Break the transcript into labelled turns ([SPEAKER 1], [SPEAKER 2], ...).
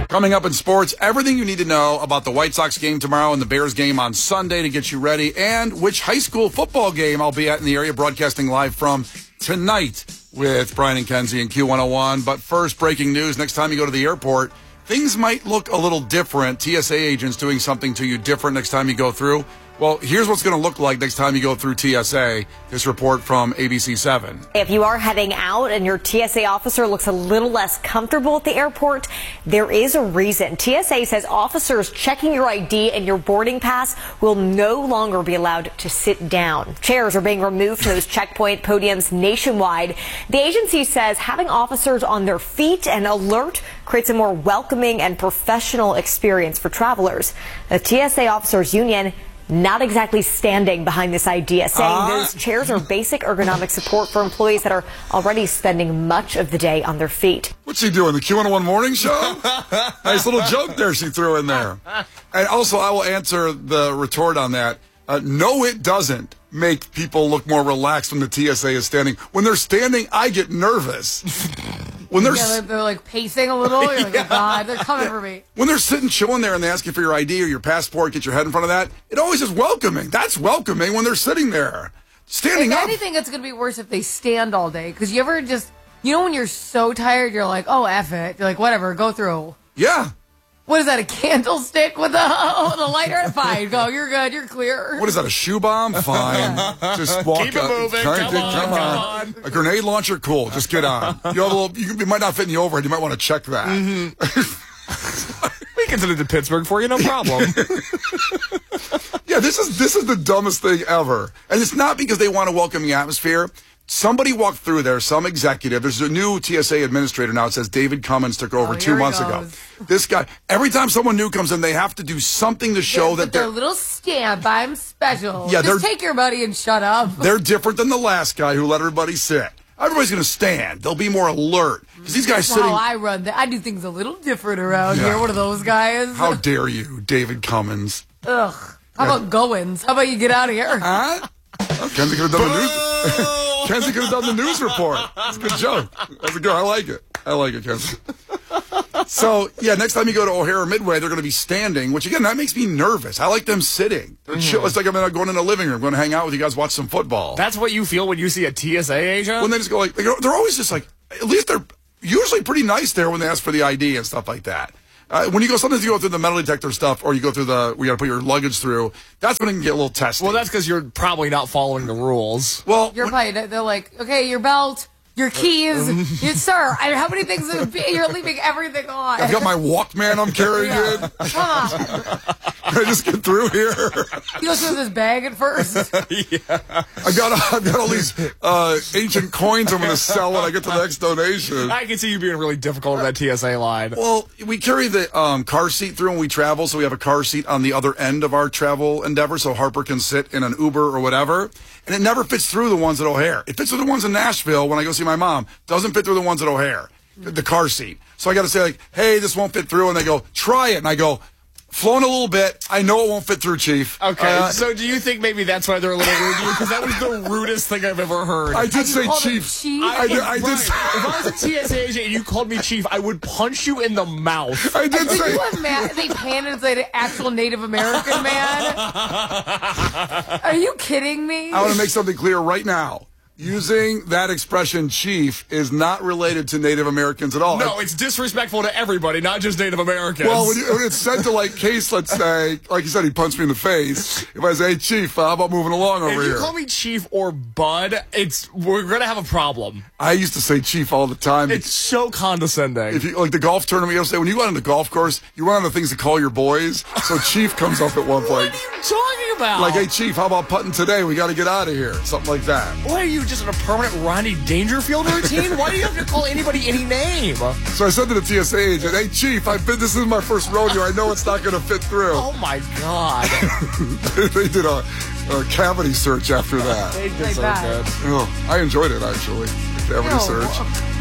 [SPEAKER 1] Coming up in sports, everything you need to know about the White Sox game tomorrow and the Bears game on Sunday to get you ready, and which high school football game I'll be at in the area, broadcasting live from tonight with Brian and Kenzie and Q101. But first, breaking news, next time you go to the airport, things might look a little different. TSA agents doing something to you different next time you go through. Well, here's what's going to look like next time you go through TSA. This report from ABC7.
[SPEAKER 2] If you are heading out and your TSA officer looks a little less comfortable at the airport, there is a reason. TSA says officers checking your ID and your boarding pass will no longer be allowed to sit down. Chairs are being removed from those checkpoint podiums nationwide. The agency says having officers on their feet and alert creates a more welcoming and professional experience for travelers. The TSA Officers Union not exactly standing behind this idea, saying those chairs are basic ergonomic support for employees that are already spending much of the day on their feet.
[SPEAKER 1] What's she doing, the Q101 morning show? Nice little joke there she threw in there. And also, I will answer the retort on that. No, it doesn't make people look more relaxed when the TSA is standing. When they're standing, I get nervous. When they're
[SPEAKER 3] like pacing a little, you're like, oh God, they're coming for me.
[SPEAKER 1] When they're sitting chilling there and they ask you for your ID or your passport, get your head in front of that, it always is welcoming. That's welcoming when they're sitting there. Standing up.
[SPEAKER 3] If anything, it's going to be worse if they stand all day. Because you ever just, when you're so tired, you're like, oh, F it. You're like, whatever, go through.
[SPEAKER 1] Yeah.
[SPEAKER 3] What is that, a candlestick with a lighter? Fine, go, you're good, you're clear.
[SPEAKER 1] What is that, a shoe bomb? Fine. Just walk
[SPEAKER 4] Keep it moving, come on.
[SPEAKER 1] A grenade launcher? Cool, just get on. You might not fit in the overhead, you might want to check that.
[SPEAKER 4] We can send it to Pittsburgh for you, no problem.
[SPEAKER 1] Yeah, this is the dumbest thing ever. And it's not because they want a welcoming atmosphere. Somebody walked through there, some executive. There's a new TSA administrator now. It says David Cummins took over 2 months ago. This guy, every time someone new comes in, they have to do something to show that
[SPEAKER 3] they're a little stamp. I'm special.
[SPEAKER 1] Yeah,
[SPEAKER 3] just take your money and shut up.
[SPEAKER 1] They're different than the last guy who let everybody sit. Everybody's going to stand. They'll be more alert. Because these guys sitting.
[SPEAKER 3] How I run that. I do things a little different around here. One of those guys.
[SPEAKER 1] How dare you, David Cummins?
[SPEAKER 3] Ugh. How about Goins? How about you get out of here?
[SPEAKER 1] Huh? Oh, Kenzie could have done the news. Kenzie could have done the news report. That's a good joke. That's a good. I like it. I like it, Kenzie. So, yeah, next time you go to O'Hare Midway, they're going to be standing, which, again, that makes me nervous. I like them sitting. They're chill. It's like I'm going in the living room, going to hang out with you guys, watch some football.
[SPEAKER 4] That's what you feel when you see a TSA agent?
[SPEAKER 1] When they just go like, they're always just like, at least they're usually pretty nice there when they ask for the ID and stuff like that. When you go, sometimes you go through the metal detector stuff, or you go through we got to put your luggage through. That's when it can get a little testy.
[SPEAKER 4] Well, that's because you're probably not following the rules.
[SPEAKER 1] Well,
[SPEAKER 3] they're like, okay, your belt, your keys, sir. How many things? You're leaving everything on.
[SPEAKER 1] I've got my Walkman I'm carrying in.
[SPEAKER 3] Come on.
[SPEAKER 1] Can I just get through here?
[SPEAKER 3] He goes through this bag at first.
[SPEAKER 1] Yeah. I've got all these ancient coins I'm going to sell when I get to the next donation.
[SPEAKER 4] I can see you being really difficult at that TSA line.
[SPEAKER 1] Well, we carry the car seat through when we travel, so we have a car seat on the other end of our travel endeavor, so Harper can sit in an Uber or whatever. And it never fits through the ones at O'Hare. It fits through the ones in Nashville when I go see my mom. Doesn't fit through the ones at O'Hare, the car seat. So I got to say, like, hey, this won't fit through. And they go, try it. And I go, flown a little bit. I know it won't fit through, Chief.
[SPEAKER 4] Okay, so do you think maybe that's why they're a little rude to you? Because that was the rudest thing I've ever heard.
[SPEAKER 1] I did say Chief. I did.
[SPEAKER 4] If I was a TSA agent and you called me Chief, I would punch you in the mouth.
[SPEAKER 1] I did say.
[SPEAKER 3] They pan and say an actual Native American man. Are you kidding me?
[SPEAKER 1] I want to make something clear right now. Using that expression, Chief, is not related to Native Americans at all.
[SPEAKER 4] No, it's disrespectful to everybody, not just Native Americans.
[SPEAKER 1] Well, when it's said to, like, Case, let's say, like you said, he punched me in the face. If I say, hey, Chief, how about moving along over here?
[SPEAKER 4] If you call me Chief or Bud, we're going to have a problem.
[SPEAKER 1] I used to say Chief all the time.
[SPEAKER 4] It's so condescending.
[SPEAKER 1] If you, like the golf tournament, you know, say, when you go out on the golf course, you run out of things to call your boys. So Chief comes up at one point.
[SPEAKER 4] What are you talking about?
[SPEAKER 1] Like, hey, Chief, how about putting today? We got to get out of here. Something like that.
[SPEAKER 4] What are you, just in a permanent Rodney Dangerfield routine? Why do you have to call anybody any name?
[SPEAKER 1] So I said to the TSA agent, hey, Chief, this is my first rodeo. I know it's not going to fit through.
[SPEAKER 4] Oh, my God.
[SPEAKER 1] They did a cavity search after that.
[SPEAKER 4] They did so good.
[SPEAKER 1] Oh, I enjoyed it, actually. The cavity search.